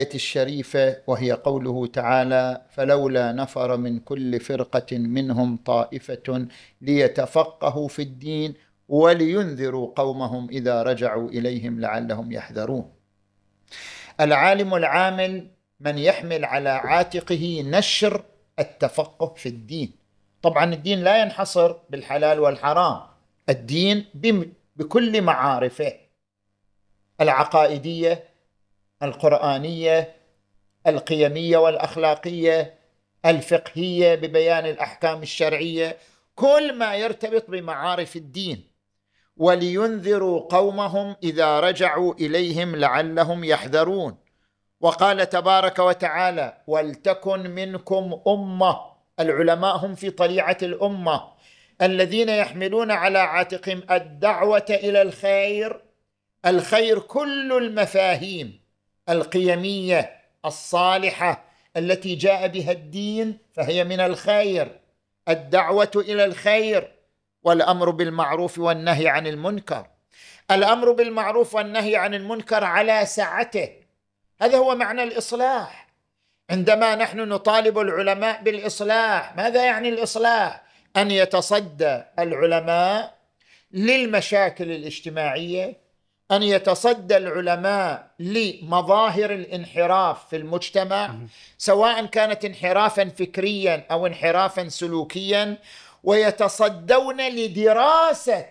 الشريفة، وهي قوله تعالى: فلولا نفر من كل فرقة منهم طائفة ليتفقهوا في الدين ولينذروا قومهم إذا رجعوا إليهم لعلهم يحذرون. العالم العامل من يحمل على عاتقه نشر التفقه في الدين. طبعا الدين لا ينحصر بالحلال والحرام، الدين بكل معارفه: العقائدية، القرآنية، القيمية والأخلاقية، الفقهية ببيان الأحكام الشرعية، كل ما يرتبط بمعارف الدين. ولينذروا قومهم إذا رجعوا إليهم لعلهم يحذرون. وقال تبارك وتعالى: ولتكن منكم أمة. العلماء هم في طليعة الأمة الذين يحملون على عاتقهم الدعوة إلى الخير. الخير كل المفاهيم القيمية الصالحة التي جاء بها الدين فهي من الخير. الدعوة إلى الخير والأمر بالمعروف والنهي عن المنكر. الأمر بالمعروف والنهي عن المنكر على سعته، هذا هو معنى الإصلاح. عندما نحن نطالب العلماء بالإصلاح، ماذا يعني الإصلاح؟ أن يتصدى العلماء للمشاكل الاجتماعية، أن يتصدى العلماء لمظاهر الانحراف في المجتمع، سواء كانت انحرافا فكريا أو انحرافا سلوكيا، ويتصدون لدراسة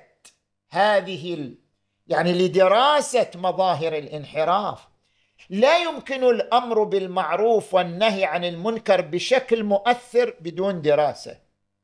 لدراسة مظاهر الانحراف. لا يمكن الأمر بالمعروف والنهي عن المنكر بشكل مؤثر بدون دراسة.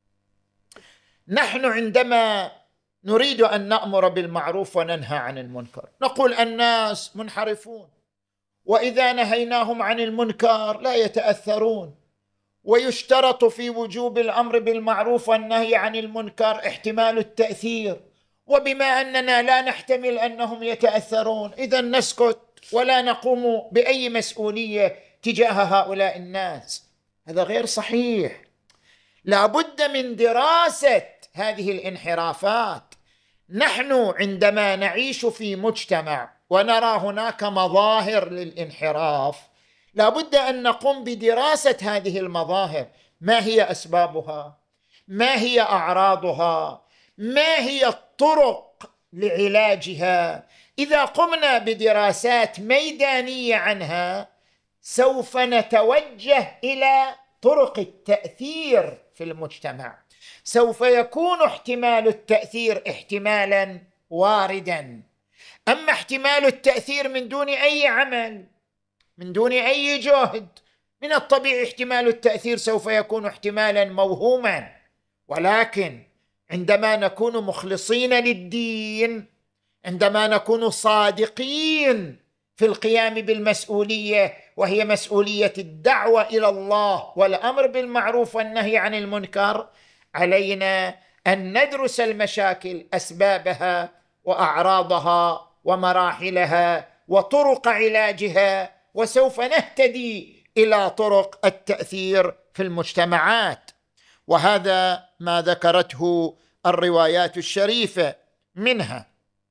نحن عندما نريد أن نأمر بالمعروف وننهى عن المنكر نقول الناس منحرفون، وإذا نهيناهم عن المنكر لا يتأثرون. ويشترط في وجوب الأمر بالمعروف والنهي عن المنكر احتمال التأثير، وبما أننا لا نحتمل أنهم يتأثرون إذا نسكت ولا نقوم بأي مسؤولية تجاه هؤلاء الناس. هذا غير صحيح. لا بد من دراسة هذه الانحرافات. نحن عندما نعيش في مجتمع ونرى هناك مظاهر للانحراف لا بد أن نقوم بدراسة هذه المظاهر. ما هي أسبابها؟ ما هي أعراضها؟ ما هي الطرق لعلاجها؟ إذا قمنا بدراسات ميدانية عنها سوف نتوجه إلى طرق التأثير في المجتمع. سوف يكون احتمال التأثير احتمالا واردا. أما احتمال التأثير من دون أي عمل، من دون أي جهد، من الطبيعي احتمال التأثير سوف يكون احتمالا موهوما. ولكن عندما نكون مخلصين للدين، عندما نكون صادقين في القيام بالمسؤولية، وهي مسؤولية الدعوة إلى الله والأمر بالمعروف والنهي عن المنكر، علينا أن ندرس المشاكل، أسبابها وأعراضها ومراحلها وطرق علاجها، وسوف نهتدي إلى طرق التأثير في المجتمعات. وهذا ما ذكرته الروايات الشريفة، منها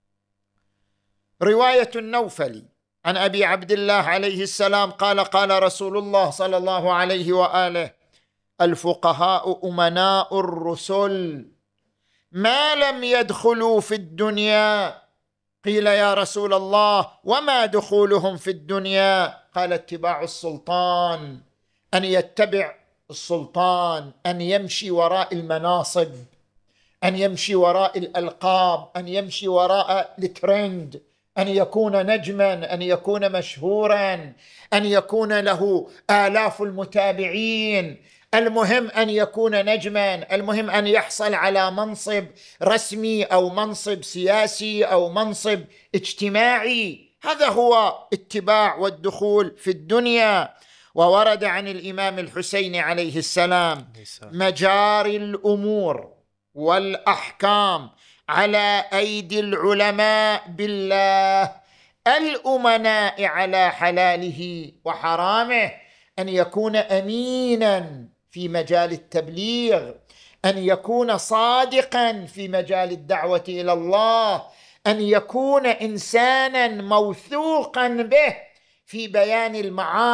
رواية النوفلي عن أبي عبد الله عليه السلام قال: قال رسول الله صلى الله عليه وآله: الفقهاء أمناء الرسل ما لم يدخلوا في الدنيا. قيل: يا رسول الله وما دخولهم في الدنيا؟ قال: اتباع السلطان، أن يتبع السلطان، أن يمشي وراء المناصب، أن يمشي وراء الألقاب، أن يمشي وراء الترند، أن يكون نجما، أن يكون مشهورا، أن يكون له آلاف المتابعين. المهم أن يكون نجما، المهم أن يحصل على منصب رسمي أو منصب سياسي أو منصب اجتماعي. هذا هو اتباع والدخول في الدنيا. وورد عن الإمام الحسين عليه السلام: مجاري الأمور والأحكام على أيدي العلماء بالله الأمناء على حلاله وحرامه. أن يكون أمينا في مجال التبليغ، أن يكون صادقا في مجال الدعوة إلى الله، أن يكون إنسانا موثوقا به في بيان المعاني